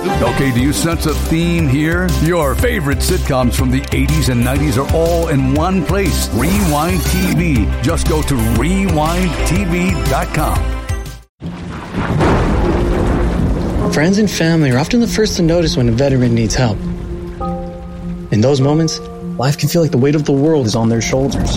Okay, do you sense a theme here? Your favorite sitcoms from the 80s and 90s are all in one place. Rewind TV. Just go to rewindtv.com. Friends and family are often the first to notice when a veteran needs help. In those moments, life can feel like the weight of the world is on their shoulders.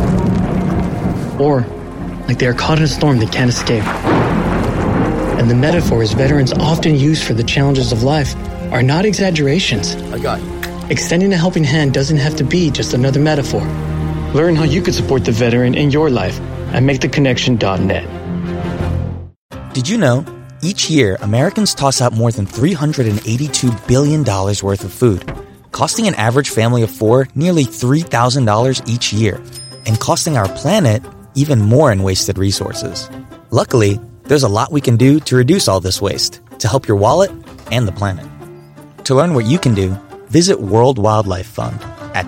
Or like they are caught in a storm they can't escape. And the metaphors veterans often use for the challenges of life are not exaggerations. I got you. Extending a helping hand doesn't have to be just another metaphor. Learn how you could support the veteran in your life at MakeTheConnection.net. Did you know, each year, Americans toss out more than $382 billion worth of food, costing an average family of four nearly $3,000 each year, and costing our planet even more in wasted resources. Luckily, there's a lot we can do to reduce all this waste, to help your wallet and the planet. To learn what you can do, visit World Wildlife Fund at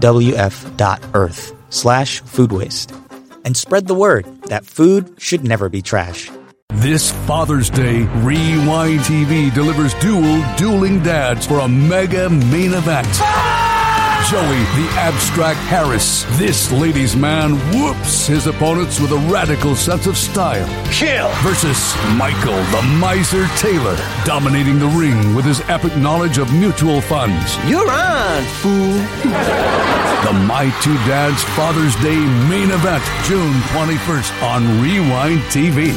wwf.earth/food waste. And spread the word that food should never be trash. This Father's Day, Rewind TV delivers dueling dads for a mega main event. Joey, the abstract Harris, this ladies' man, whoops his opponents with a radical sense of style. Kill! Versus Michael, the miser Taylor, dominating the ring with his epic knowledge of mutual funds. You're on, fool. The My Two Dads Father's Day main event, June 21st on Rewind TV.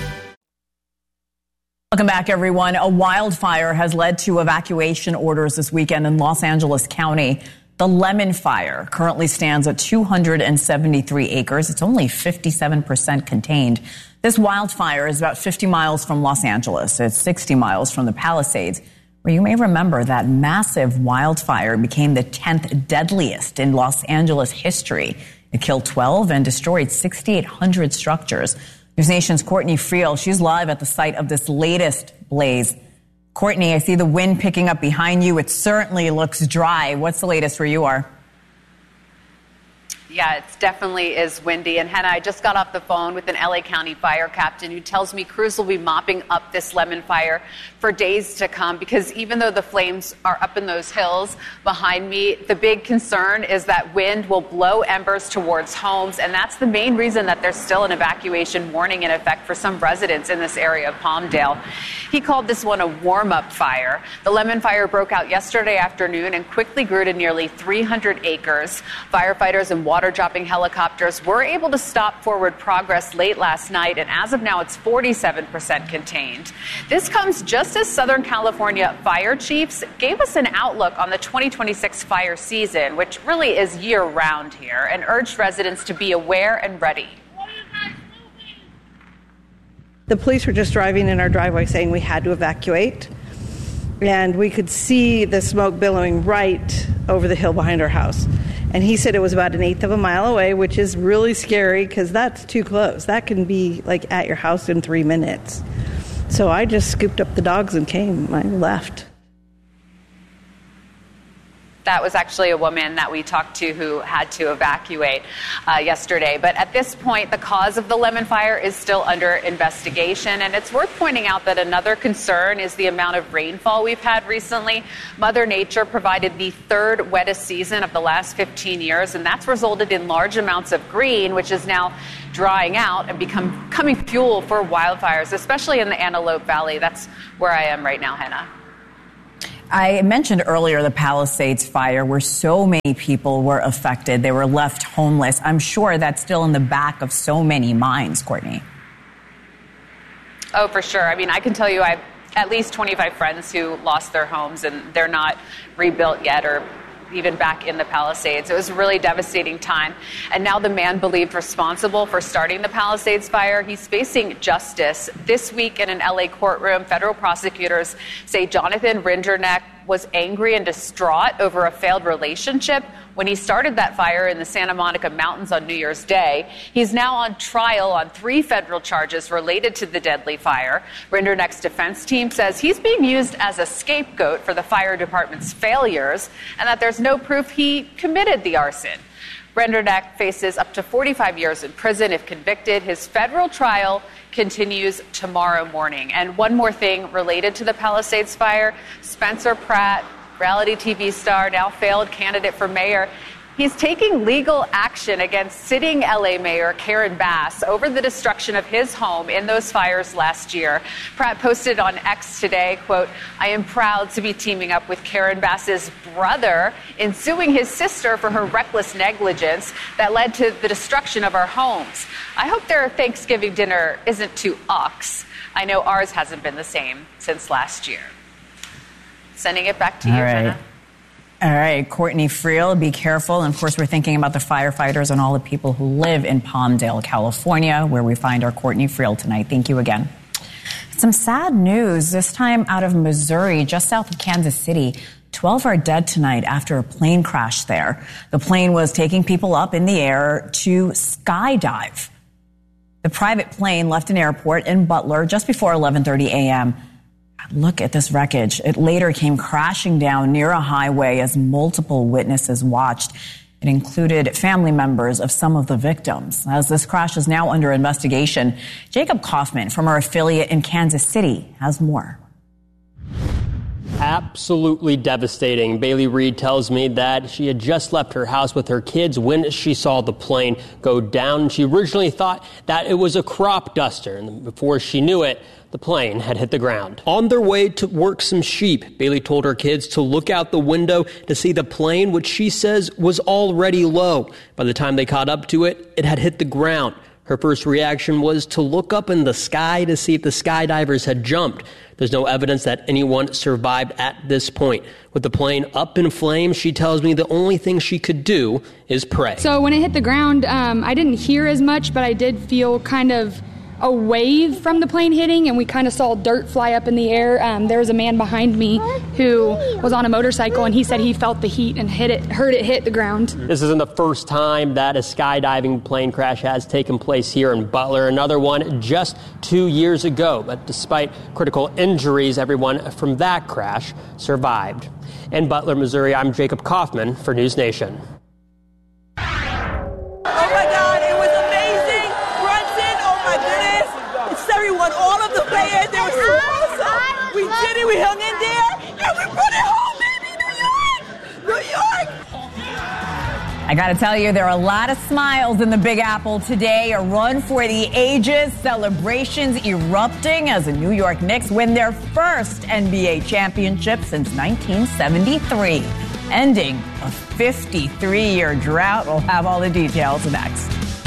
Welcome back, everyone. A wildfire has led to evacuation orders this weekend in Los Angeles County. The Lemon Fire currently stands at 273 acres. It's only 57% contained. This wildfire is about 50 miles from Los Angeles. It's 60 miles from the Palisades, where you may remember that massive wildfire became the 10th deadliest in Los Angeles history. It killed 12 and destroyed 6,800 structures. News Nation's Courtney Friel, she's live at the site of this latest blaze. Courtney, I see the wind picking up behind you. It certainly looks dry. What's the latest where you are? Yeah, it definitely is windy. And Hannah, I just got off the phone with an LA County fire captain who tells me crews will be mopping up this lemon fire for days to come, because even though the flames are up in those hills behind me, the big concern is that wind will blow embers towards homes. And that's the main reason that there's still an evacuation warning in effect for some residents in this area of Palmdale. He called this one a warm-up fire. The lemon fire broke out yesterday afternoon and quickly grew to nearly 300 acres. Firefighters and water-dropping helicopters were able to stop forward progress late last night, and as of now, it's 47% contained. This comes just as Southern California fire chiefs gave us an outlook on the 2026 fire season, which really is year-round here, and urged residents to be aware and ready. The police were just driving in our driveway saying we had to evacuate, and we could see the smoke billowing right over the hill behind our house. And he said it was about 1/8 of a mile away, which is really scary because that's too close. That can be like at your house in 3 minutes. So I just scooped up the dogs and came. I left. That was actually a woman that we talked to who had to evacuate yesterday. But at this point, the cause of the lemon fire is still under investigation. And it's worth pointing out that another concern is the amount of rainfall we've had recently. Mother Nature provided the third wettest season of the last 15 years, and that's resulted in large amounts of green, which is now drying out and becoming fuel for wildfires, especially in the Antelope Valley. That's where I am right now, Hannah. I mentioned earlier the Palisades fire, where so many people were affected. They were left homeless. I'm sure that's still in the back of so many minds, Courtney. Oh, for sure. I mean, I can tell you I have at least 25 friends who lost their homes, and they're not rebuilt yet or even back in the Palisades. It was a really devastating time. And now the man believed responsible for starting the Palisades fire, he's facing justice. This week in an LA courtroom, federal prosecutors say Jonathan Rinderneck was angry and distraught over a failed relationship when he started that fire in the Santa Monica Mountains on New Year's Day. He's now on trial on 3 federal charges related to the deadly fire. Rinderneck's defense team says he's being used as a scapegoat for the fire department's failures and that there's no proof he committed the arson. Renderneck faces up to 45 years in prison if convicted. His federal trial continues tomorrow morning. And one more thing related to the Palisades fire, Spencer Pratt, reality TV star, now failed candidate for mayor, he's taking legal action against sitting LA Mayor Karen Bass over the destruction of his home in those fires last year. Pratt posted on X today, quote, "I am proud to be teaming up with Karen Bass's brother in suing his sister for her reckless negligence that led to the destruction of our homes. I hope their Thanksgiving dinner isn't too ox. I know ours hasn't been the same since last year." Sending it back to you, Jenna. All right, Courtney Friel, be careful. And of course, we're thinking about the firefighters and all the people who live in Palmdale, California, where we find our Courtney Friel tonight. Thank you again. Some sad news, this time out of Missouri, just south of Kansas City. 12 are dead tonight after a plane crash there. The plane was taking people up in the air to skydive. The private plane left an airport in Butler just before 11:30 a.m. Look at this wreckage. It later came crashing down near a highway as multiple witnesses watched. It included family members of some of the victims. As this crash is now under investigation, Jacob Kaufman from our affiliate in Kansas City has more. Absolutely devastating. Bailey Reed tells me that she had just left her house with her kids when she saw the plane go down. She originally thought that it was a crop duster, and before she knew it, the plane had hit the ground. On their way to work some sheep, Bailey told her kids to look out the window to see the plane, which she says was already low. By the time they caught up to it, it had hit the ground. Her first reaction was to look up in the sky to see if the skydivers had jumped. There's no evidence that anyone survived at this point. With the plane up in flames, she tells me the only thing she could do is pray. So when it hit the ground, I didn't hear as much, but I did feel kind of a wave from the plane hitting, and we kind of saw dirt fly up in the air. There was a man behind me who was on a motorcycle, and he said he felt the heat and heard it hit the ground. This isn't the first time that a skydiving plane crash has taken place here in Butler. Another one just 2 years ago. But despite critical injuries, everyone from that crash survived. In Butler, Missouri, I'm Jacob Kaufman for News Nation. All of the players, they were so awesome. We did it, we hung in there, and we brought it home, baby, New York! New York! I got to tell you, there are a lot of smiles in the Big Apple today. A run for the ages, celebrations erupting as the New York Knicks win their first NBA championship since 1973, ending a 53-year drought. We'll have all the details next.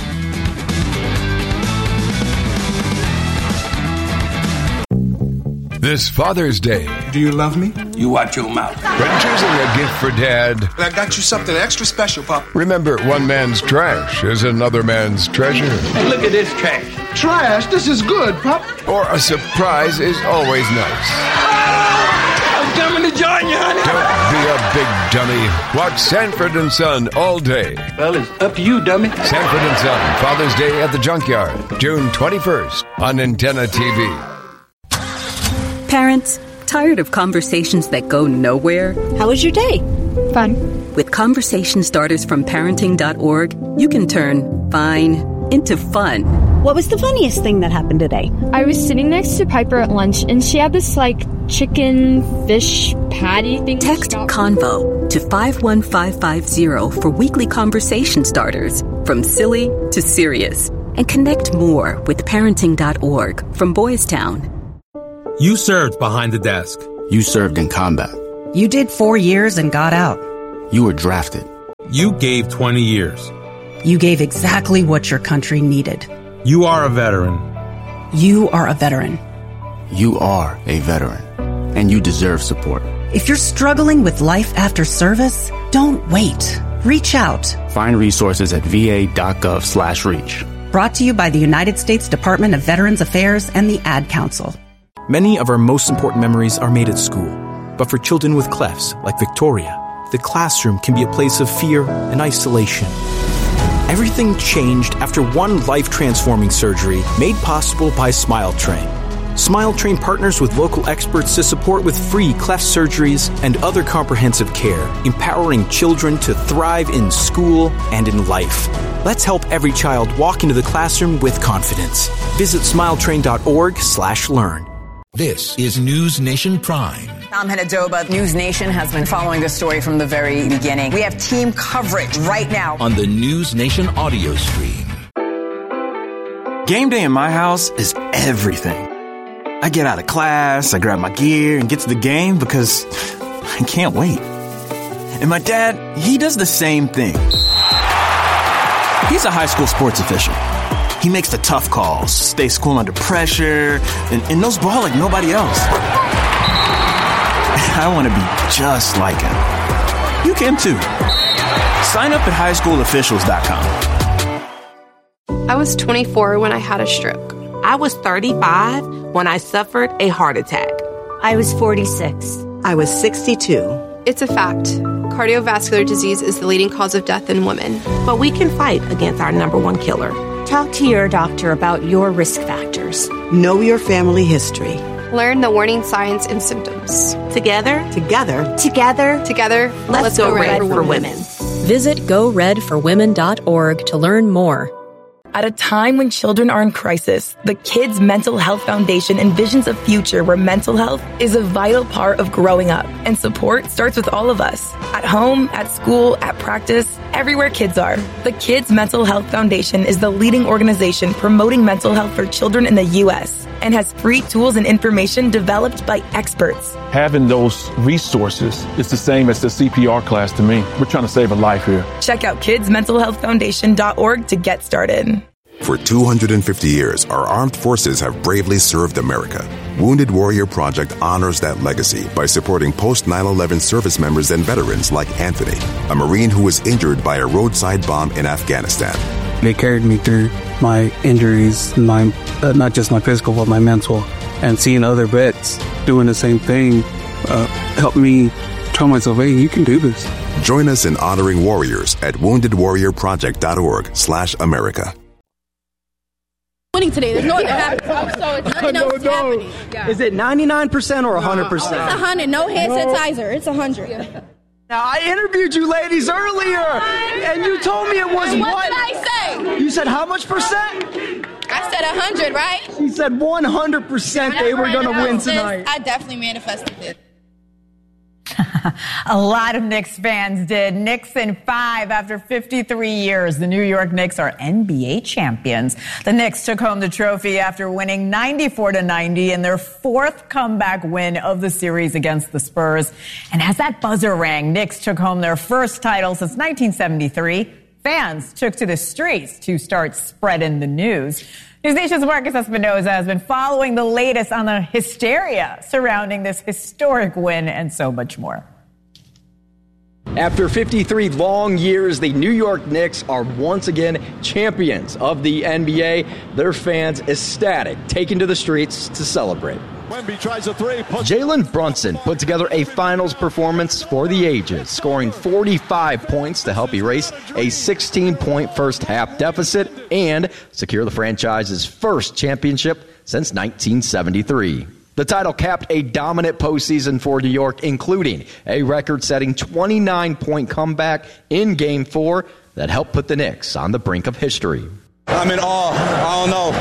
This Father's Day. Do you love me? You watch your mouth. When choosing a gift for Dad, I got you something extra special, Pop. remember one man's trash is another man's treasure. Hey, look at this trash. Trash? This is good, Pop. Or a surprise is always nice. I'm coming to join you, honey. Don't be a big dummy. Watch Sanford and Son all day. Well, it's up to you, dummy. Sanford and Son, Father's Day at the Junkyard, June 21st on Antenna TV. Parents, tired of conversations that go nowhere? How was your day? Fun. With conversation starters from parenting.org, you can turn fine into fun. What was the funniest thing that happened today? I was sitting next to Piper at lunch, and she had this, chicken fish patty thing. Text CONVO to 51550 for weekly conversation starters, from silly to serious. And connect more with parenting.org from Boys Town. You served behind the desk. You served in combat. You did 4 years and got out. You were drafted. You gave 20 years. You gave exactly what your country needed. You are a veteran. You are a veteran. You are a veteran. And you deserve support. If you're struggling with life after service, don't wait. Reach out. Find resources at va.gov/reach. Brought to you by the United States Department of Veterans Affairs and the Ad Council. Many of our most important memories are made at school. But for children with clefts, like Victoria, the classroom can be a place of fear and isolation. Everything changed after one life-transforming surgery made possible by Smile Train. Smile Train partners with local experts to support with free cleft surgeries and other comprehensive care, empowering children to thrive in school and in life. Let's help every child walk into the classroom with confidence. Visit smiletrain.org/learn. This is News Nation Prime. I'm Henadoba. News Nation has been following this story from the very beginning. We have team coverage right now on the News Nation audio stream. Game day in my house is everything. I get out of class, I grab my gear, and get to the game because I can't wait. And my dad, he does the same thing. He's a high school sports official. He makes the tough calls, stays cool under pressure, and knows ball like nobody else. I want to be just like him. You can too. Sign up at highschoolofficials.com. I was 24 when I had a stroke. I was 35 when I suffered a heart attack. I was 46. I was 62. It's a fact. Cardiovascular disease is the leading cause of death in women. But we can fight against our number one killer. Talk to your doctor about your risk factors. Know your family history. Learn the warning signs and symptoms. Together, let's go Red for Women. Visit GoRedForWomen.org to learn more. At a time when children are in crisis, the Kids Mental Health Foundation envisions a future where mental health is a vital part of growing up. And support starts with all of us. At home, at school, at practice, everywhere kids are. The Kids Mental Health Foundation is the leading organization promoting mental health for children in the U.S. and has free tools and information developed by experts. Having those resources is the same as the CPR class to me. We're trying to save a life here. Check out kidsmentalhealthfoundation.org to get started. For 250 years, our armed forces have bravely served America. Wounded Warrior Project honors that legacy by supporting post-9/11 service members and veterans like Anthony, a Marine who was injured by a roadside bomb in Afghanistan. They carried me through my injuries, not just my physical, but my mental. And seeing other vets doing the same thing helped me tell myself, hey, you can do this. Join us in honoring warriors at woundedwarriorproject.org/America. Winning today. There's no other happening. So it's nothing else happening. Yeah. Is it 99% or 100%? It's 100. No hand sanitizer. It's 100. Now, I interviewed you ladies earlier, and you told me it was what did I say? You said how much percent? I said 100, right? She said 100% they were going to win tonight. I definitely manifested it. A lot of Knicks fans did. Knicks in 5 after 53 years. The New York Knicks are NBA champions. The Knicks took home the trophy after winning 94-90 in their 4th comeback win of the series against the Spurs. And as that buzzer rang, Knicks took home their first title since 1973. Fans took to the streets to start spreading the news. News Nation's Marcus Espinoza has been following the latest on the hysteria surrounding this historic win and so much more. After 53 long years, the New York Knicks are once again champions of the NBA. Their fans ecstatic, taking to the streets to celebrate. Wemby tries a three. Jalen Brunson put together a finals performance for the ages, scoring 45 points to help erase a 16-point first-half deficit and secure the franchise's first championship since 1973. The title capped a dominant postseason for New York, including a record-setting 29-point comeback in Game 4 that helped put the Knicks on the brink of history. I'm in awe. I don't know.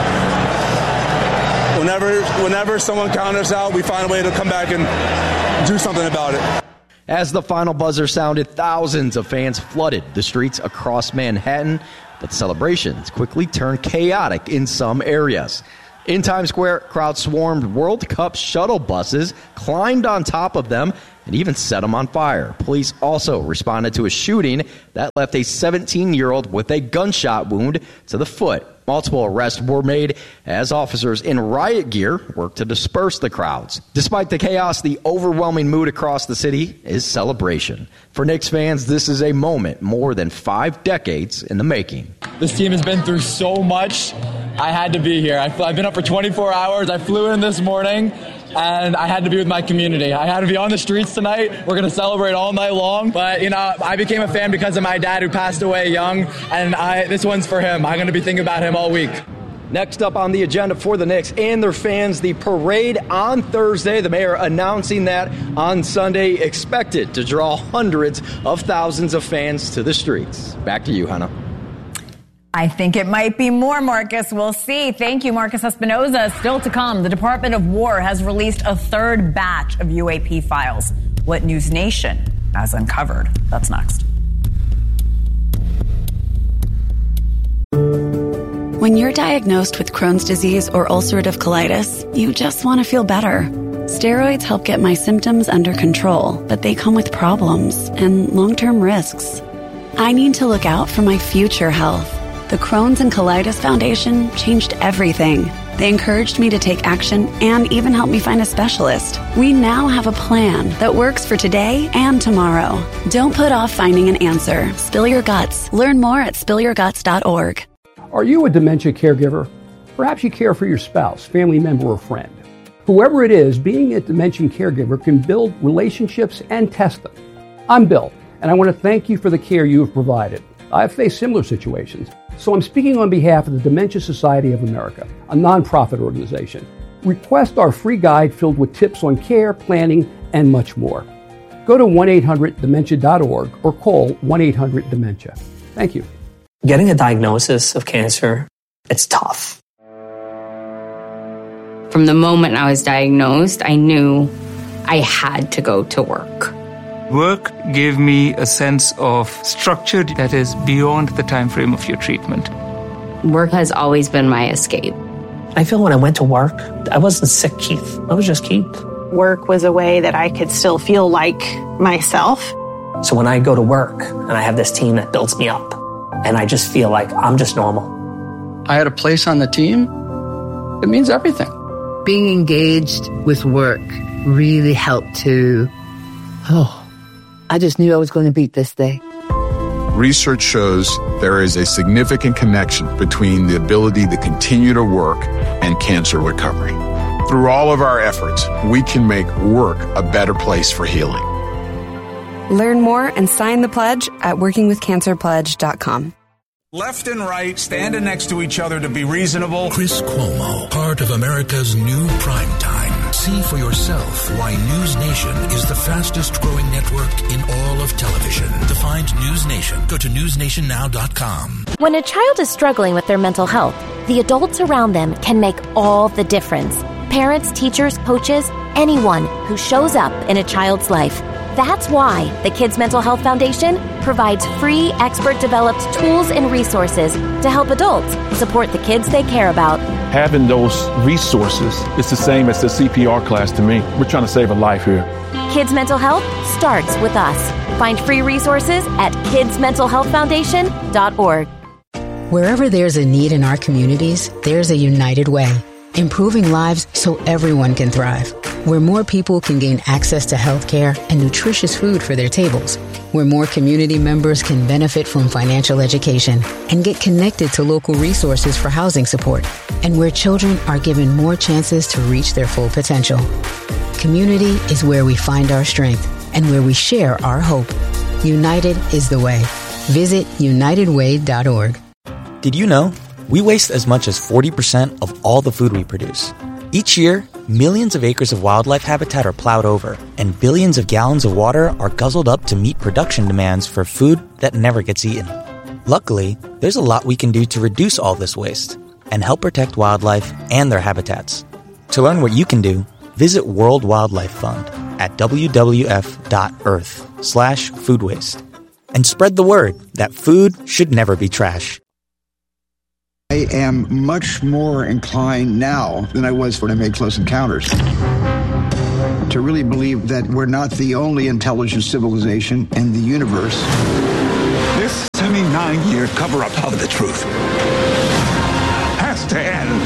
Whenever someone counters out, we find a way to come back and do something about it. As the final buzzer sounded, thousands of fans flooded the streets across Manhattan, but celebrations quickly turned chaotic in some areas. In Times Square, crowds swarmed World Cup shuttle buses, climbed on top of them, and even set them on fire. Police also responded to a shooting that left a 17-year-old with a gunshot wound to the foot. Multiple arrests were made as officers in riot gear worked to disperse the crowds. Despite the chaos, the overwhelming mood across the city is celebration. For Knicks fans, this is a moment more than 5 decades in the making. This team has been through so much. I had to be here. I've been up for 24 hours. I flew in this morning, and I had to be with my community. I had to be on the streets tonight. We're going to celebrate all night long. But, I became a fan because of my dad who passed away young, and this one's for him. I'm going to be thinking about him all week. Next up on the agenda for the Knicks and their fans, the parade on Thursday. The mayor announcing that on Sunday, expected to draw hundreds of thousands of fans to the streets. Back to you, Hannah. I think it might be more, Marcus. We'll see. Thank you, Marcus Espinoza. Still to come, the Department of War has released a third batch of UAP files. What News Nation has uncovered. That's next. When you're diagnosed with Crohn's disease or ulcerative colitis, you just want to feel better. Steroids help get my symptoms under control, but they come with problems and long-term risks. I need to look out for my future health. The Crohn's and Colitis Foundation changed everything. They encouraged me to take action and even helped me find a specialist. We now have a plan that works for today and tomorrow. Don't put off finding an answer. Spill your guts. Learn more at spillyourguts.org. Are you a dementia caregiver? Perhaps you care for your spouse, family member, or friend. Whoever it is, being a dementia caregiver can build relationships and test them. I'm Bill, and I want to thank you for the care you have provided. I've faced similar situations, so I'm speaking on behalf of the Dementia Society of America, a nonprofit organization. Request our free guide filled with tips on care, planning, and much more. Go to 1-800-DEMENTIA.org or call 1-800-DEMENTIA. Thank you. Getting a diagnosis of cancer, it's tough. From the moment I was diagnosed, I knew I had to go to work. Work gave me a sense of structure that is beyond the time frame of your treatment. Work has always been my escape. I feel when I went to work, I wasn't sick Keith. I was just Keith. Work was a way that I could still feel like myself. So when I go to work and I have this team that builds me up, and I just feel like I'm just normal. I had a place on the team. It means everything. Being engaged with work really helped to, I just knew I was going to beat this day. Research shows there is a significant connection between the ability to continue to work and cancer recovery. Through all of our efforts, we can make work a better place for healing. Learn more and sign the pledge at workingwithcancerpledge.com. Left and right, standing next to each other to be reasonable. Chris Cuomo, part of America's new primetime. See for yourself why News Nation is the fastest growing network in all of television. To find News Nation, go to newsnationnow.com. When a child is struggling with their mental health, the adults around them can make all the difference. Parents, teachers, coaches, anyone who shows up in a child's life. That's why the Kids Mental Health Foundation provides free, expert-developed tools and resources to help adults support the kids they care about. Having those resources is the same as the CPR class to me. We're trying to save a life here. Kids Mental Health starts with us. Find free resources at kidsmentalhealthfoundation.org. Wherever there's a need in our communities, there's a United Way. Improving lives so everyone can thrive. Where more people can gain access to health care and nutritious food for their tables. Where more community members can benefit from financial education and get connected to local resources for housing support. And where children are given more chances to reach their full potential. Community is where we find our strength and where we share our hope. United is the way. Visit unitedway.org. Did you know we waste as much as 40% of all the food we produce? Each year, millions of acres of wildlife habitat are plowed over, and billions of gallons of water are guzzled up to meet production demands for food that never gets eaten. Luckily, there's a lot we can do to reduce all this waste and help protect wildlife and their habitats. To learn what you can do, visit World Wildlife Fund at wwf.earth/food waste. And spread the word that food should never be trash. I am much more inclined now than I was when I made Close Encounters to really believe that we're not the only intelligent civilization in the universe. This 79-year cover-up of the truth has to end.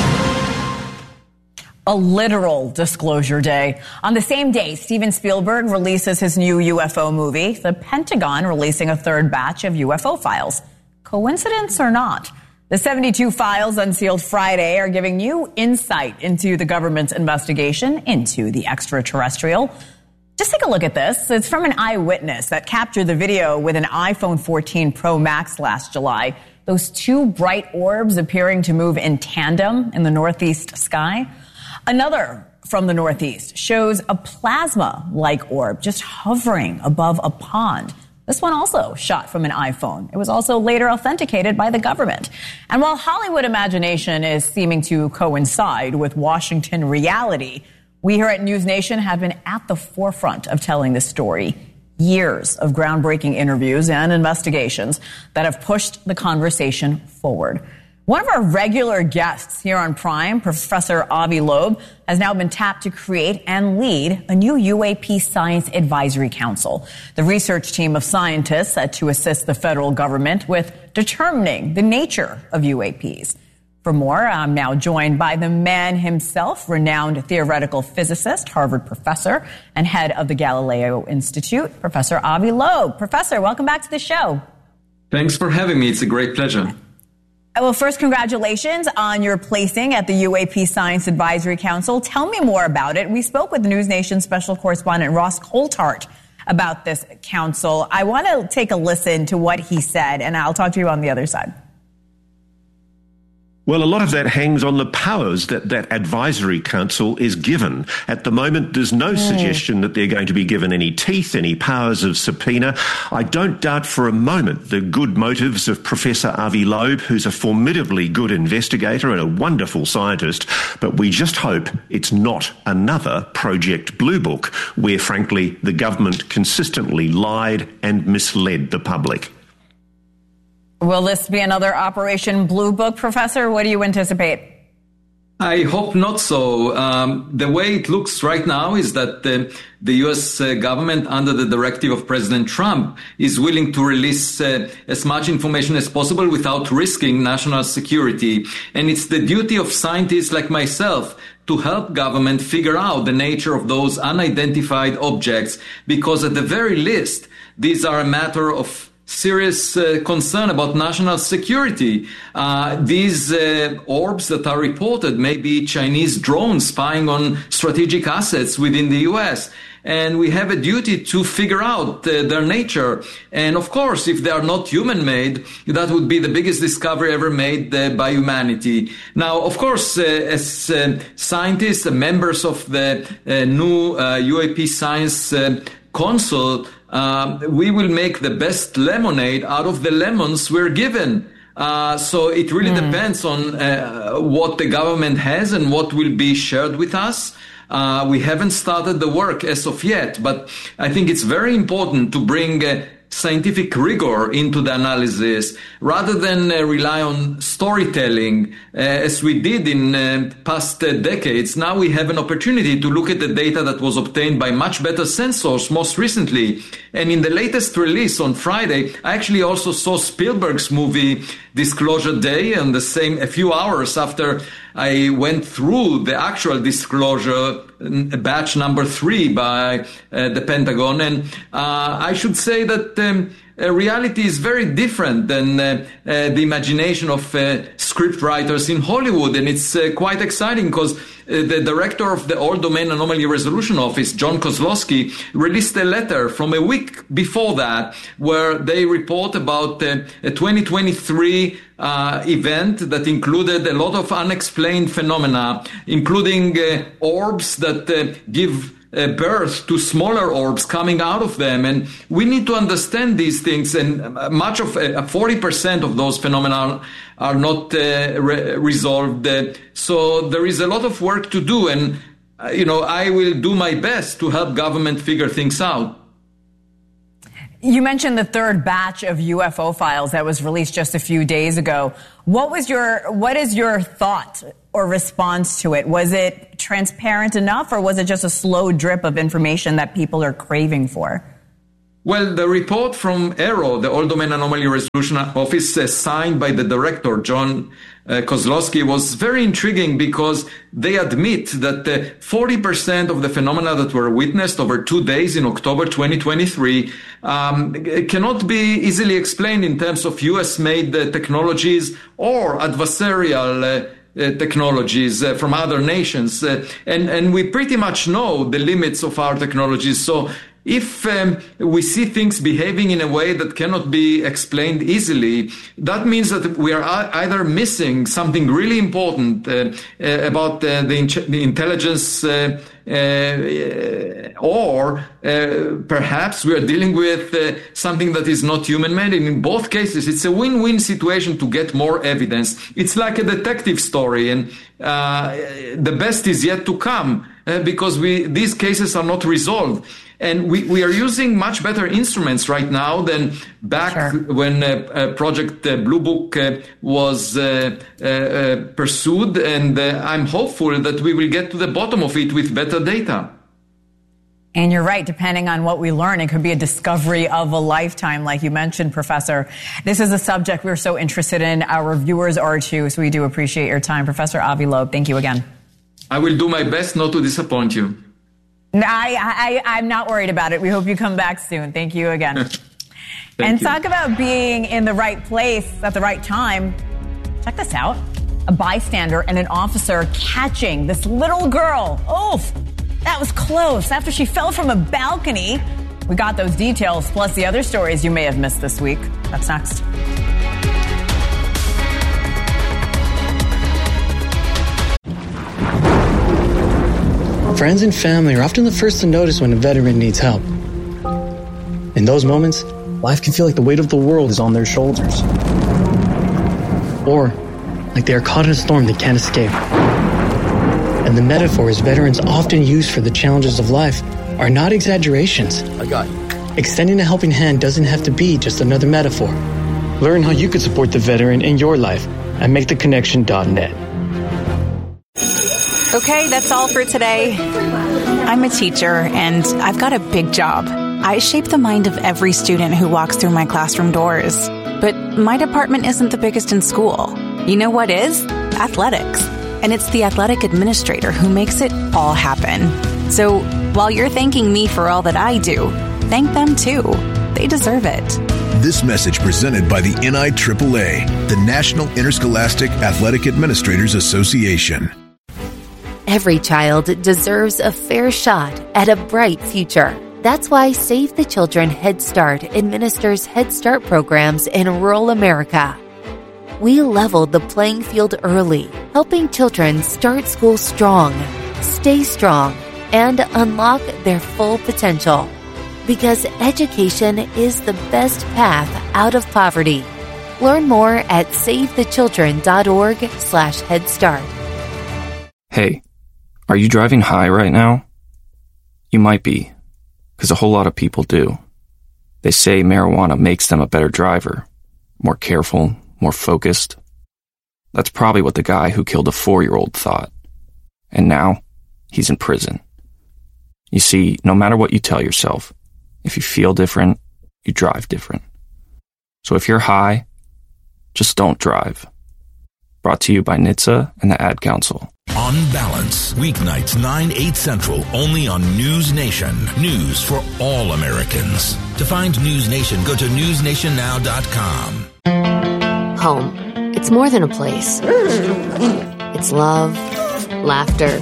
A literal disclosure day. On the same day, Steven Spielberg releases his new UFO movie, the Pentagon releasing a third batch of UFO files. Coincidence or not? The 72 files unsealed Friday are giving new insight into the government's investigation into the extraterrestrial. Just take a look at this. It's from an eyewitness that captured the video with an iPhone 14 Pro Max last July. those two bright orbs appearing to move in tandem in the northeast sky. Another from the northeast shows a plasma-like orb just hovering above a pond. This one also shot from an iPhone. It was also later authenticated by the government. And while Hollywood imagination is seeming to coincide with Washington reality, we here at News Nation have been at the forefront of telling this story. Years of groundbreaking interviews and investigations that have pushed the conversation forward. One of our regular guests here on Prime, Professor Avi Loeb, has now been tapped to create and lead a new UAP Science Advisory Council. The research team of scientists set to assist the federal government with determining the nature of UAPs. For more, I'm now joined by the man himself, renowned theoretical physicist, Harvard professor, and head of the Galileo Institute, Professor Avi Loeb. Professor, welcome back to the show. Thanks for having me. It's a great pleasure. Well, first, congratulations on your placing at the UAP Science Advisory Council. Tell me more about it. We spoke with News Nation special correspondent Ross Coulthart about this council. I want to take a listen to what he said, and I'll talk to you on the other side. Well, a lot of that hangs on the powers that advisory council is given. At the moment, there's no suggestion that they're going to be given any teeth, any powers of subpoena. I don't doubt for a moment the good motives of Professor Avi Loeb, who's a formidably good investigator and a wonderful scientist, but we just hope it's not another Project Blue Book, where, frankly, the government consistently lied and misled the public. Will this be another Operation Blue Book, Professor? What do you anticipate? I hope not so. The way it looks right now is that the U.S. government, under the directive of President Trump, is willing to release as much information as possible without risking national security. And it's the duty of scientists like myself to help government figure out the nature of those unidentified objects, because at the very least, these are a matter of serious concern about national security. These orbs that are reported may be Chinese drones spying on strategic assets within the U.S., and we have a duty to figure out their nature. And of course, if they are not human-made, that would be the biggest discovery ever made by humanity. Now, of course, as scientists and members of the new UAP Science Council, we will make the best lemonade out of the lemons we're given. So it really depends on what the government has and what will be shared with us. We haven't started the work as of yet, but I think it's very important to bring scientific rigor into the analysis rather than rely on storytelling as we did in past decades. Now we have an opportunity to look at the data that was obtained by much better sensors most recently. And in the latest release on Friday, I actually also saw Spielberg's movie Disclosure Day, and a few hours after I went through the actual disclosure, batch number 3 by the Pentagon. And I should say that reality is very different than the imagination of script writers in Hollywood. And it's quite exciting because the director of the All Domain Anomaly Resolution Office, John Kozlowski, released a letter from a week before that where they report about a 2023 event that included a lot of unexplained phenomena, including orbs that give birth to smaller orbs coming out of them. And we need to understand these things. And much of 40% of those phenomena are not resolved. So there is a lot of work to do. And, I will do my best to help government figure things out. You mentioned the third batch of UFO files that was released just a few days ago. What is your thought or response to it? Was it transparent enough, or was it just a slow drip of information that people are craving for? Well, the report from AARO, the All Domain Anomaly Resolution Office, signed by the director, John Kozlowski, was very intriguing because they admit that 40% of the phenomena that were witnessed over 2 days in October 2023 cannot be easily explained in terms of US-made technologies or adversarial technologies from other nations. And we pretty much know the limits of our technologies. So if we see things behaving in a way that cannot be explained easily, that means that we are either missing something really important about the intelligence, or perhaps we are dealing with something that is not human-made. And in both cases, it's a win-win situation to get more evidence. It's like a detective story, and the best is yet to come because these cases are not resolved. And we are using much better instruments right now than back when Project Blue Book was pursued. And I'm hopeful that we will get to the bottom of it with better data. And you're right, depending on what we learn, it could be a discovery of a lifetime, like you mentioned, Professor. This is a subject we're so interested in. Our viewers are too, so we do appreciate your time. Professor Avi Loeb, thank you again. I will do my best not to disappoint you. I'm not worried about it. We hope you come back soon. Thank you again. And talk about being in the right place at the right time. Check this out. A bystander and an officer catching this little girl. Oof, that was close. After she fell from a balcony. We got those details, plus the other stories you may have missed this week. That's next. Friends and family are often the first to notice when a veteran needs help. In those moments, life can feel like the weight of the world is on their shoulders. Or like they are caught in a storm they can't escape. And the metaphors veterans often use for the challenges of life are not exaggerations. I got you. Extending a helping hand doesn't have to be just another metaphor. Learn how you could support the veteran in your life at MakeTheConnection.net. Okay, that's all for today. I'm a teacher, and I've got a big job. I shape the mind of every student who walks through my classroom doors. But my department isn't the biggest in school. You know what is? Athletics. And it's the athletic administrator who makes it all happen. So while you're thanking me for all that I do, thank them too. They deserve it. This message presented by the NIAAA, the National Interscholastic Athletic Administrators Association. Every child deserves a fair shot at a bright future. That's why Save the Children Head Start administers Head Start programs in rural America. We leveled the playing field early, helping children start school strong, stay strong, and unlock their full potential. Because education is the best path out of poverty. Learn more at SaveTheChildren.org/HeadStart. Hey, are you driving high right now? You might be, because a whole lot of people do. They say marijuana makes them a better driver, more careful, more focused. That's probably what the guy who killed a 4-year-old thought. And now, he's in prison. You see, no matter what you tell yourself, if you feel different, you drive different. So if you're high, just don't drive. Brought to you by NHTSA and the Ad Council. On Balance, weeknights 9/8 Central, only on News Nation. News for all Americans. To find News Nation, go to newsnationnow.com. Home. It's more than a place. It's love, laughter,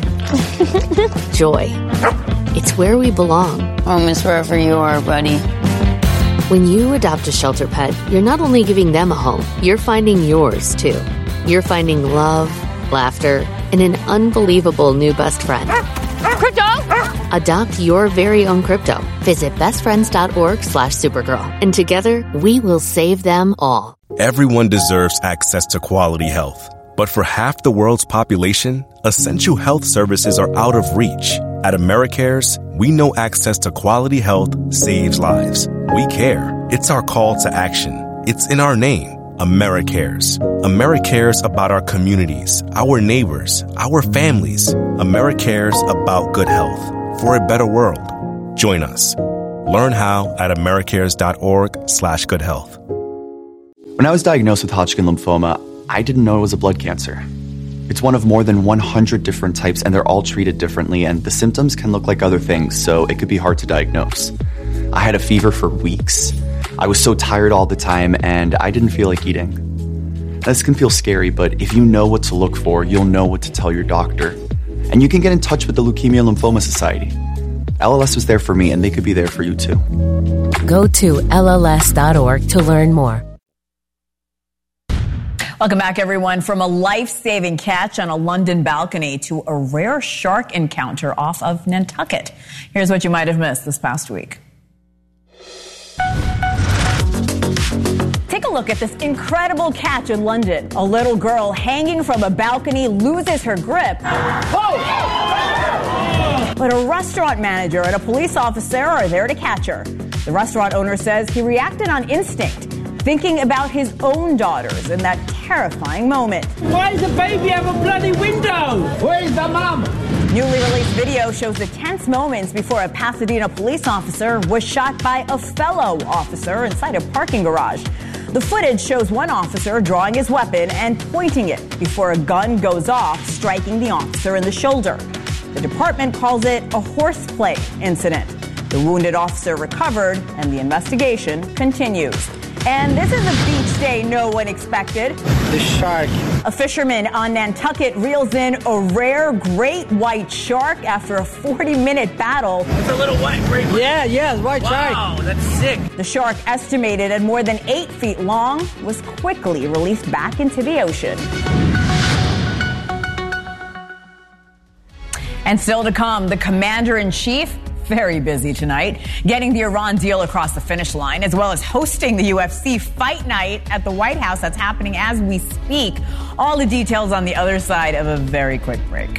joy. It's where we belong. Home is wherever you are, buddy. When you adopt a shelter pet, you're not only giving them a home, you're finding yours, too. You're finding love, laughter, and an unbelievable new best friend. Crypto! Adopt your very own crypto. Visit bestfriends.org/Supergirl. And together, we will save them all. Everyone deserves access to quality health. But for half the world's population, essential health services are out of reach. At AmeriCares, we know access to quality health saves lives. We care. It's our call to action. It's in our name. AmeriCares. AmeriCares about our communities, our neighbors, our families. AmeriCares about good health for a better world. Join us. Learn how at americares.org/goodhealth. When I was diagnosed with Hodgkin lymphoma, I didn't know it was a blood cancer. It's one of more than 100 different types, and they're all treated differently, and the symptoms can look like other things, so it could be hard to diagnose. I had a fever for weeks. I was so tired all the time, and I didn't feel like eating. This can feel scary, but if you know what to look for, you'll know what to tell your doctor. And you can get in touch with the Leukemia Lymphoma Society. LLS was there for me, and they could be there for you too. Go to LLS.org to learn more. Welcome back, everyone. From a life-saving catch on a London balcony to a rare shark encounter off of Nantucket. Here's what you might have missed this past week. Take a look at this incredible catch in London. A little girl hanging from a balcony loses her grip. But a restaurant manager and a police officer are there to catch her. The restaurant owner says he reacted on instinct, thinking about his own daughters in that terrifying moment. Why does the baby have a bloody window? Where's the mum? Newly released video shows the tense moments before a Pasadena police officer was shot by a fellow officer inside a parking garage. The footage shows one officer drawing his weapon and pointing it before a gun goes off, striking the officer in the shoulder. The department calls it a horseplay incident. The wounded officer recovered, and the investigation continues. And this is a beach day no one expected. The shark. A fisherman on Nantucket reels in a rare great white shark after a 40-minute battle. It's a little white great white. Yeah, white shark. Wow, that's sick. The shark, estimated at more than 8 feet long, was quickly released back into the ocean. And still to come, the commander-in-chief, very busy tonight, getting the Iran deal across the finish line, as well as hosting the UFC Fight Night at the White House. That's happening as we speak. All the details on the other side of a very quick break.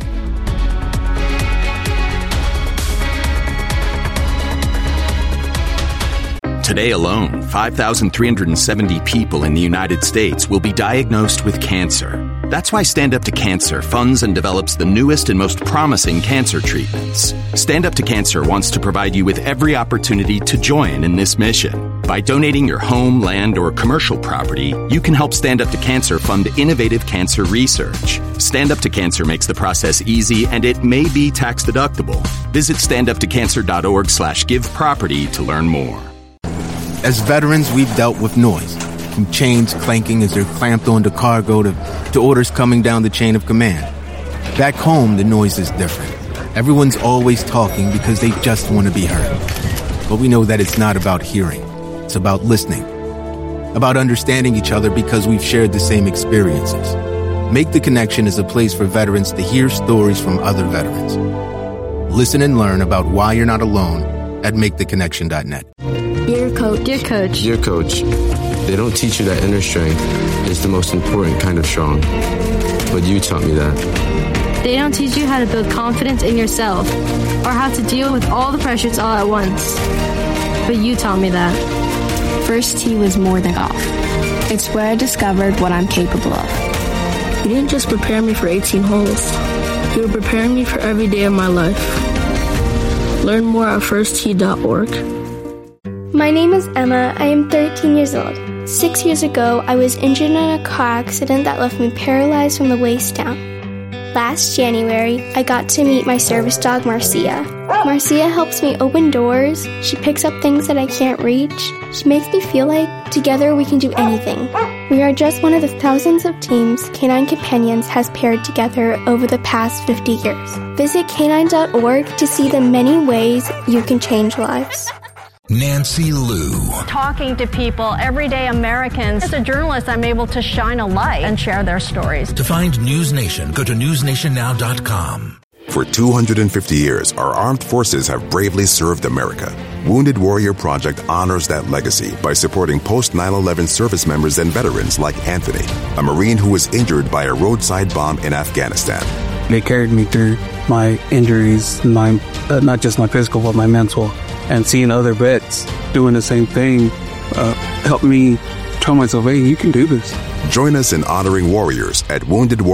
Today alone, 5,370 people in the United States will be diagnosed with cancer. That's why Stand Up to Cancer funds and develops the newest and most promising cancer treatments. Stand Up to Cancer wants to provide you with every opportunity to join in this mission. By donating your home, land, or commercial property, you can help Stand Up to Cancer fund innovative cancer research. Stand Up to Cancer makes the process easy, and it may be tax deductible. Visit standuptocancer.org/giveproperty to learn more. As veterans, we've dealt with noise, from chains clanking as they're clamped onto cargo to orders coming down the chain of command. Back home, the noise is different. Everyone's always talking because they just want to be heard. But we know that it's not about hearing. It's about listening. About understanding each other because we've shared the same experiences. Make the Connection is a place for veterans to hear stories from other veterans. Listen and learn about why you're not alone at MakeTheConnection.net. Dear Coach. Dear Coach. Dear Coach, they don't teach you that inner strength is the most important kind of strong. But you taught me that. They don't teach you how to build confidence in yourself or how to deal with all the pressures all at once. But you taught me that. First tee was more than golf. It's where I discovered what I'm capable of. You didn't just prepare me for 18 holes. You were preparing me for every day of my life. Learn more at firsttee.org. My name is Emma. I am 13 years old. 6 years ago, I was injured in a car accident that left me paralyzed from the waist down. Last January, I got to meet my service dog, Marcia. Marcia helps me open doors. She picks up things that I can't reach. She makes me feel like together we can do anything. We are just one of the thousands of teams Canine Companions has paired together over the past 50 years. Visit canine.org to see the many ways you can change lives. Nancy Liu. Talking to people, everyday Americans. As a journalist, I'm able to shine a light and share their stories. To find News Nation, go to newsnationnow.com. For 250 years, our armed forces have bravely served America. Wounded Warrior Project honors that legacy by supporting post-9/11 service members and veterans like Anthony, a Marine who was injured by a roadside bomb in Afghanistan. They carried me through my injuries, not just my physical, but my mental. And seeing other vets doing the same thing helped me tell myself, hey, you can do this. Join us in honoring warriors at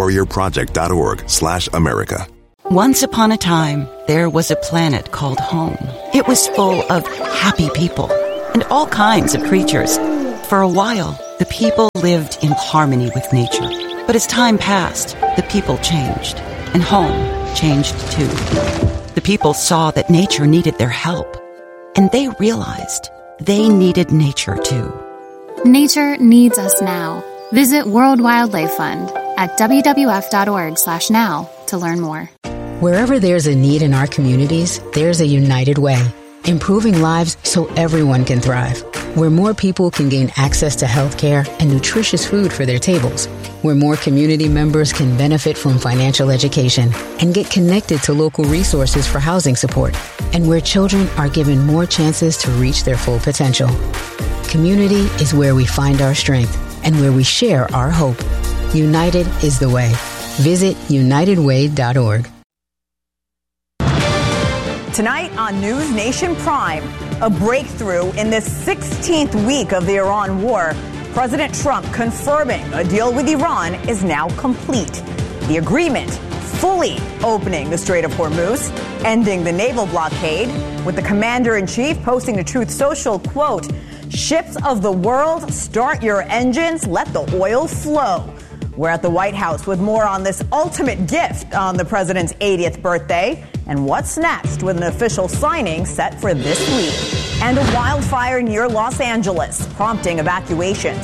woundedwarriorproject.org/America. Once upon a time, there was a planet called home. It was full of happy people and all kinds of creatures. For a while, the people lived in harmony with nature. But as time passed, the people changed, and home changed too. The people saw that nature needed their help. And they realized they needed nature too. Nature needs us now. Visit World Wildlife Fund at WWF.org/now to learn more. Wherever there's a need in our communities, there's a United Way, improving lives so everyone can thrive. Where more people can gain access to health care and nutritious food for their tables. Where more community members can benefit from financial education and get connected to local resources for housing support. And where children are given more chances to reach their full potential. Community is where we find our strength and where we share our hope. United is the way. Visit unitedway.org. Tonight on News Nation Prime, a breakthrough in the 16th week of the Iran war. President Trump confirming a deal with Iran is now complete. The agreement fully opening the Strait of Hormuz, ending the naval blockade, with the commander-in-chief posting to Truth Social, quote, "Ships of the world, start your engines, let the oil flow." We're at the White House with more on this ultimate gift on the president's 80th birthday and what's next with an official signing set for this week. And a wildfire near Los Angeles, prompting evacuations.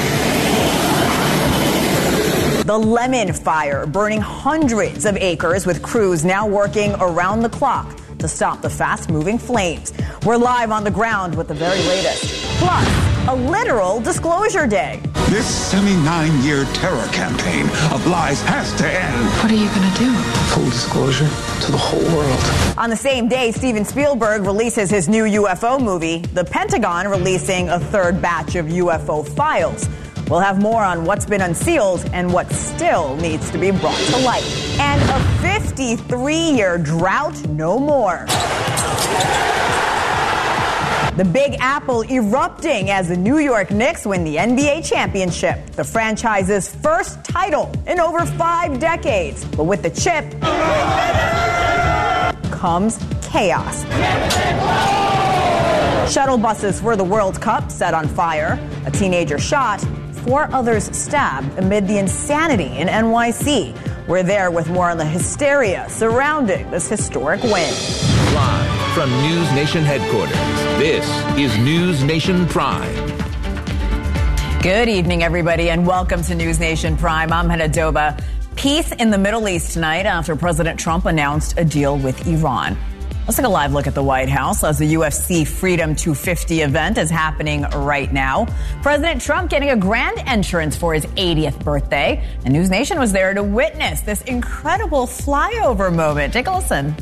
The Lemon Fire burning hundreds of acres with crews now working around the clock to stop the fast-moving flames. We're live on the ground with the very latest. Plus, a literal disclosure day. This semi-9-year terror campaign of lies has to end. What are you going to do? Full disclosure to the whole world. On the same day, Steven Spielberg releases his new UFO movie, the Pentagon releasing a third batch of UFO files. We'll have more on what's been unsealed and what still needs to be brought to light. And a 53-year drought no more. The Big Apple erupting as the New York Knicks win the NBA championship, the franchise's first title in over 5 decades. But with the chip comes chaos. Shuttle buses for the World Cup set on fire, a teenager shot, 4 others stabbed amid the insanity in NYC. We're there with more on the hysteria surrounding this historic win. Live from News Nation headquarters, this is News Nation Prime. Good evening, everybody, and welcome to News Nation Prime. I'm Hannah Doba. Peace in the Middle East tonight after President Trump announced a deal with Iran. Let's take a live look at the White House as the UFC Freedom 250 event is happening right now. President Trump getting a grand entrance for his 80th birthday. And News Nation was there to witness this incredible flyover moment. Take a listen.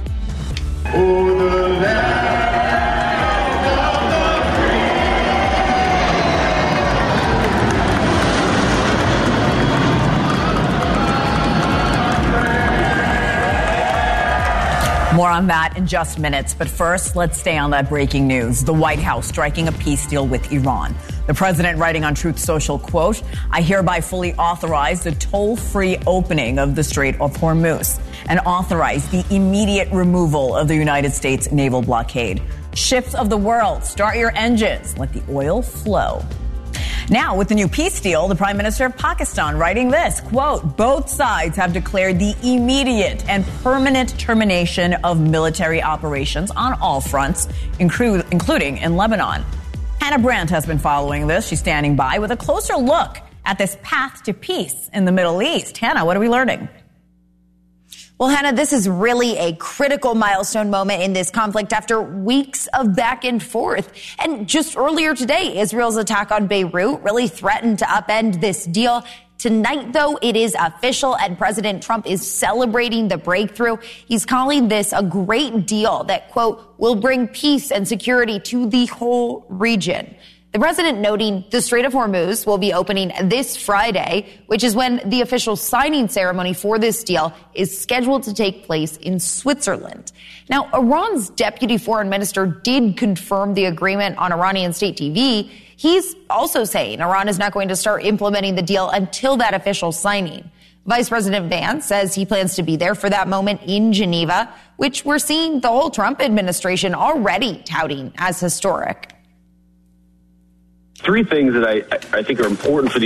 More on that in just minutes. But first, let's stay on that breaking news. The White House striking a peace deal with Iran. The president writing on Truth Social, quote, "I hereby fully authorize the toll-free opening of the Strait of Hormuz and authorize the immediate removal of the United States naval blockade. Ships of the world, start your engines. Let the oil flow." Now, with the new peace deal, the Prime Minister of Pakistan writing this, quote, "Both sides have declared the immediate and permanent termination of military operations on all fronts, including in Lebanon." Hannah Brandt has been following this. She's standing by with a closer look at this path to peace in the Middle East. Hannah, what are we learning? Well, Hannah, this is really a critical milestone moment in this conflict after weeks of back and forth. And just earlier today, Israel's attack on Beirut really threatened to upend this deal. Tonight, though, it is official, and President Trump is celebrating the breakthrough. He's calling this a great deal that, quote, will bring peace and security to the whole region. The president noting the Strait of Hormuz will be opening this Friday, which is when the official signing ceremony for this deal is scheduled to take place in Switzerland. Now, Iran's deputy foreign minister did confirm the agreement on Iranian state TV. He's also saying Iran is not going to start implementing the deal until that official signing. Vice President Vance says he plans to be there for that moment in Geneva, which we're seeing the whole Trump administration already touting as historic. 3 things that I think are important for the